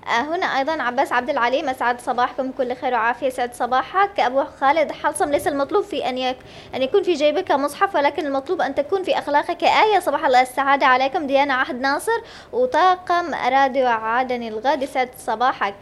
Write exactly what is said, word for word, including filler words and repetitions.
آه، هنا أيضا عباس عبد العليم، أسعد صباحكم كل خير وعافية، سعد صباحك. أبو خالد حلصم، ليس المطلوب في أن يك أن يكون في جيبك مصحف، ولكن المطلوب أن تكون في أخلاقك آية. صباح الله السعادة عليكم. ديانا عهد ناصر، وطاقم راديو عادن الغد، سعد صباحك.